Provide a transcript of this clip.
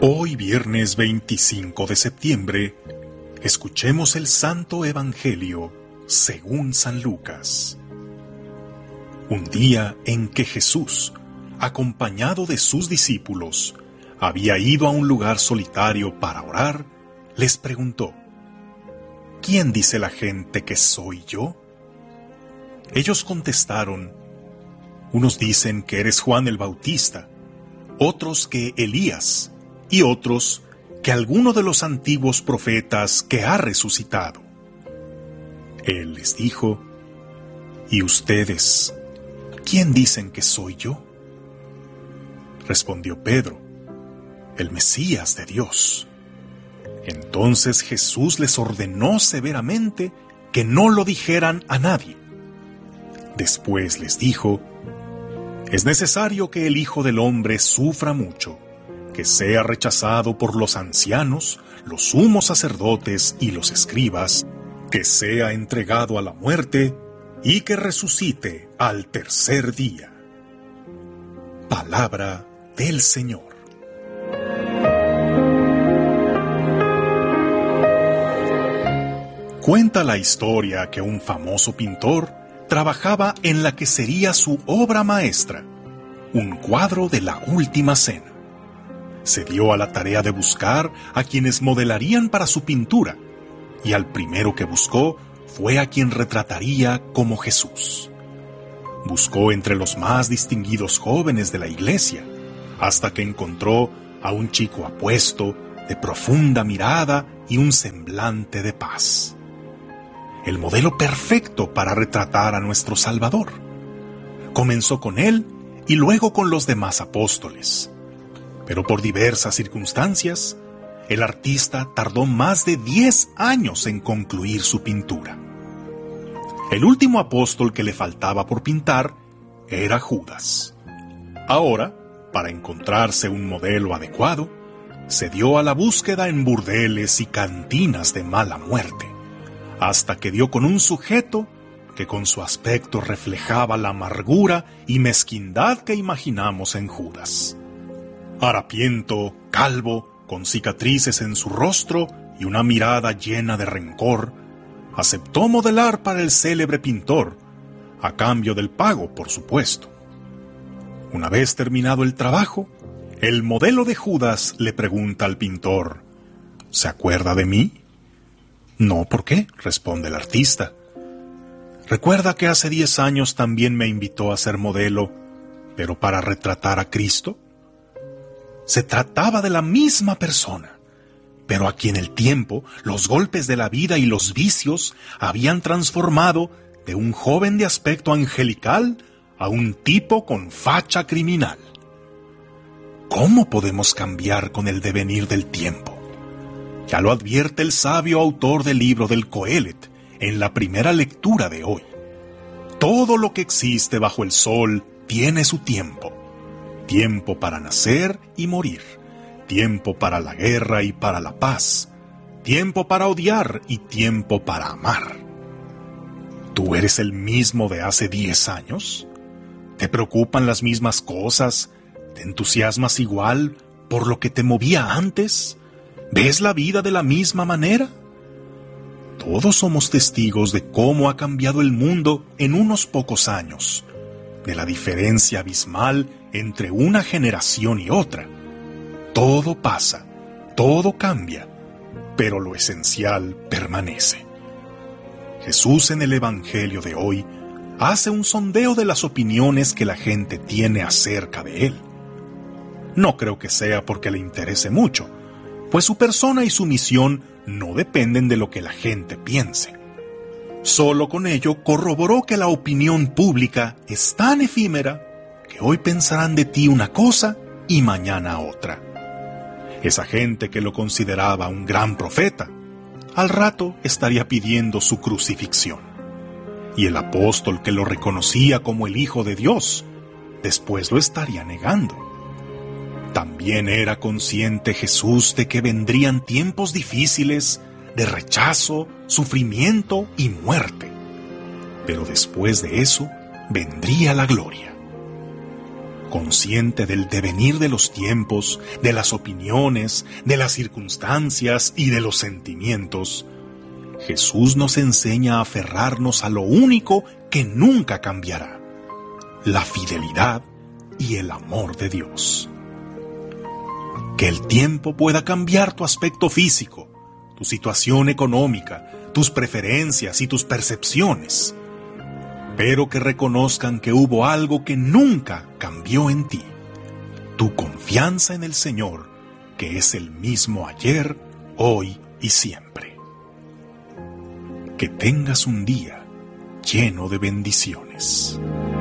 Hoy, viernes 25 de septiembre, escuchemos el Santo Evangelio según San Lucas. Un día en que Jesús, acompañado de sus discípulos, había ido a un lugar solitario para orar, les preguntó: ¿Quién dice la gente que soy yo? Ellos contestaron: unos dicen que eres Juan el Bautista, otros que Elías, y otros que alguno de los antiguos profetas que ha resucitado. Él les dijo: ¿Y ustedes, quién dicen que soy yo? Respondió Pedro: el Mesías de Dios. Entonces Jesús les ordenó severamente que no lo dijeran a nadie. Después les dijo: es necesario que el Hijo del Hombre sufra mucho, que sea rechazado por los ancianos, los sumos sacerdotes y los escribas, que sea entregado a la muerte y que resucite al tercer día. Palabra del Señor. Cuenta la historia que un famoso pintor trabajaba en la que sería su obra maestra, un cuadro de la Última Cena. Se dio a la tarea de buscar a quienes modelarían para su pintura, y al primero que buscó fue a quien retrataría como Jesús. Buscó entre los más distinguidos jóvenes de la iglesia, hasta que encontró a un chico apuesto, de profunda mirada y un semblante de paz. El modelo perfecto para retratar a nuestro Salvador. Comenzó con él y luego con los demás apóstoles. Pero por diversas circunstancias, el artista tardó más de 10 años en concluir su pintura. El último apóstol que le faltaba por pintar era Judas. Ahora, para encontrarse un modelo adecuado, se dio a la búsqueda en burdeles y cantinas de mala muerte, hasta que dio con un sujeto que con su aspecto reflejaba la amargura y mezquindad que imaginamos en Judas. Harapiento, calvo, con cicatrices en su rostro y una mirada llena de rencor, aceptó modelar para el célebre pintor, a cambio del pago, por supuesto. Una vez terminado el trabajo, el modelo de Judas le pregunta al pintor: ¿se acuerda de mí? No, ¿por qué?, responde el artista. ¿Recuerda que hace 10 años también me invitó a ser modelo, pero para retratar a Cristo? Se trataba de la misma persona, pero a quien el tiempo, los golpes de la vida y los vicios habían transformado de un joven de aspecto angelical a un tipo con facha criminal. ¿Cómo podemos cambiar con el devenir del tiempo? Ya lo advierte el sabio autor del libro del Coelet en la primera lectura de hoy. Todo lo que existe bajo el sol tiene su tiempo. Tiempo para nacer y morir, tiempo para la guerra y para la paz, tiempo para odiar y tiempo para amar. ¿Tú eres el mismo de hace 10 años? ¿Te preocupan las mismas cosas? ¿Te entusiasmas igual por lo que te movía antes? ¿Ves la vida de la misma manera? Todos somos testigos de cómo ha cambiado el mundo en unos pocos años, de la diferencia abismal entre una generación y otra. Todo pasa, todo cambia, pero lo esencial permanece. Jesús en el Evangelio de hoy hace un sondeo de las opiniones que la gente tiene acerca de él. No creo que sea porque le interese mucho, pues su persona y su misión no dependen de lo que la gente piense. Solo con ello corroboró que la opinión pública es tan efímera que hoy pensarán de ti una cosa y mañana otra. Esa gente que lo consideraba un gran profeta, al rato estaría pidiendo su crucifixión. Y el apóstol que lo reconocía como el Hijo de Dios, después lo estaría negando. También era consciente Jesús de que vendrían tiempos difíciles, de rechazo, sufrimiento y muerte. Pero después de eso, vendría la gloria. consciente del devenir de los tiempos, de las opiniones, de las circunstancias y de los sentimientos, Jesús nos enseña a aferrarnos a lo único que nunca cambiará: la fidelidad y el amor de Dios. Que el tiempo pueda cambiar tu aspecto físico, tu situación económica, tus preferencias y tus percepciones, pero que reconozcan que hubo algo que nunca cambió en ti: tu confianza en el Señor, que es el mismo ayer, hoy y siempre. Que tengas un día lleno de bendiciones.